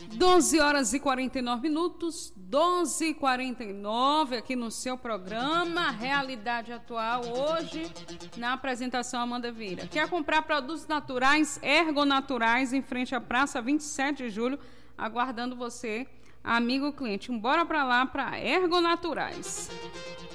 12 horas e 49 minutos, 12h49 aqui no seu programa Realidade Atual, hoje na apresentação Amanda Vieira. Quer comprar produtos naturais, ergonaturais, em frente à Praça 27 de Julho, aguardando você, amigo cliente. Bora para lá, para Ergonaturais.